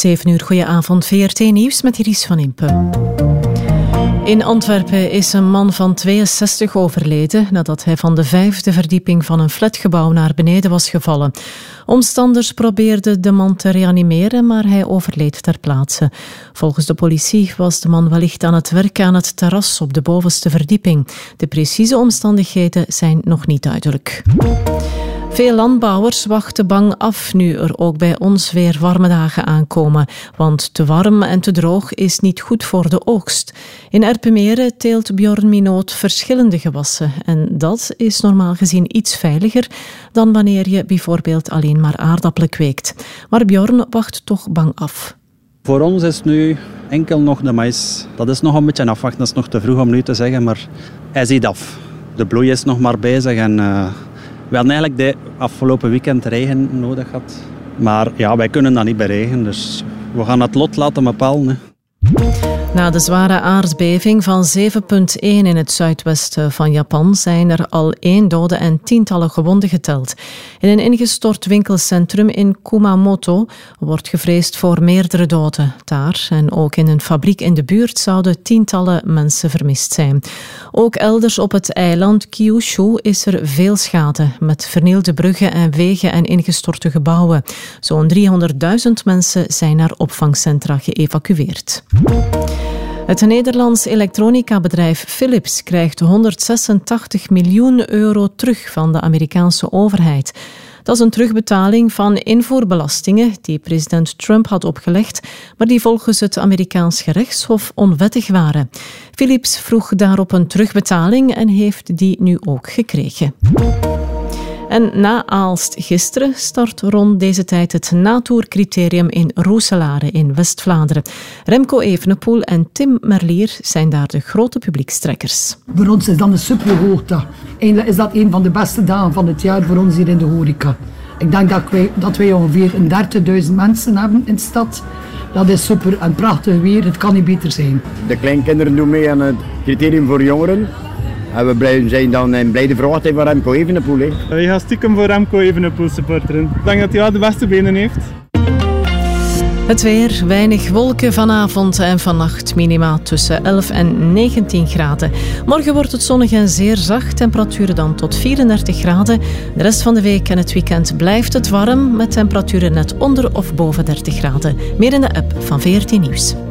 7 uur, goedenavond, VRT Nieuws met Iris van Impe. In Antwerpen is een man van 62 overleden nadat hij van de 5e verdieping van een flatgebouw naar beneden was gevallen. Omstanders probeerden de man te reanimeren, maar hij overleed ter plaatse. Volgens de politie was de man wellicht aan het werk aan het terras op de bovenste verdieping. De precieze omstandigheden zijn nog niet duidelijk. Veel landbouwers wachten bang af nu er ook bij ons weer warme dagen aankomen. Want te warm en te droog is niet goed voor de oogst. In Erpenmeren teelt Bjorn Minoot verschillende gewassen. En dat is normaal gezien iets veiliger dan wanneer je bijvoorbeeld alleen maar aardappelen kweekt. Maar Bjorn wacht toch bang af. Voor ons is nu enkel nog de maïs. Dat is nog een beetje afwachten, dat is nog te vroeg om nu te zeggen, maar hij ziet af. De bloei is nog maar bezig en we hadden eigenlijk de afgelopen weekend regen nodig gehad. Maar ja, wij kunnen dat niet bereiken, dus we gaan het lot laten bepalen. Hè. Na de zware aardbeving van 7,1 in het zuidwesten van Japan zijn er al 1 dode en tientallen gewonden geteld. In een ingestort winkelcentrum in Kumamoto wordt gevreesd voor meerdere doden. Daar en ook in een fabriek in de buurt zouden tientallen mensen vermist zijn. Ook elders op het eiland Kyushu is er veel schade, met vernielde bruggen en wegen en ingestorte gebouwen. Zo'n 300.000 mensen zijn naar opvangcentra geëvacueerd. Het Nederlands elektronica-bedrijf Philips krijgt 186 miljoen euro terug van de Amerikaanse overheid. Dat is een terugbetaling van invoerbelastingen die president Trump had opgelegd, maar die volgens het Amerikaans gerechtshof onwettig waren. Philips vroeg daarop een terugbetaling en heeft die nu ook gekregen. En na Aalst gisteren start rond deze tijd het Natour-criterium in Roeselare in West-Vlaanderen. Remco Evenepoel en Tim Merlier zijn daar de grote publiekstrekkers. Voor ons is dat een superhoogte. Eigenlijk is dat een van de beste dagen van het jaar voor ons hier in de horeca. Ik denk dat wij ongeveer 30.000 mensen hebben in de stad. Dat is super en prachtig weer, het kan niet beter zijn. De kleinkinderen doen mee aan het criterium voor jongeren. En we zijn dan in blijde verwachting van Remco Evenepoel. We gaan stiekem voor Remco Evenepoel supporteren. Ik denk dat hij wel de beste benen heeft. Het weer, weinig wolken vanavond en vannacht, minima tussen 11 en 19 graden. Morgen wordt het zonnig en zeer zacht, temperaturen dan tot 34 graden. De rest van de week en het weekend blijft het warm, met temperaturen net onder of boven 30 graden. Meer in de app van VRT Nieuws.